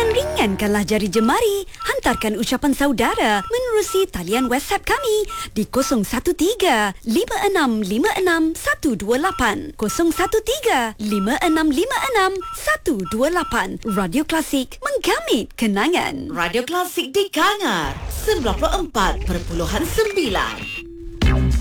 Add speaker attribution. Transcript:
Speaker 1: Ringankanlah jari jemari. Hantarkan ucapan saudara menerusi talian WhatsApp kami di 013-5656-128. 013-5656-128. Radio Klasik, menggamit kenangan.
Speaker 2: Radio Klasik di Kangar 94.9.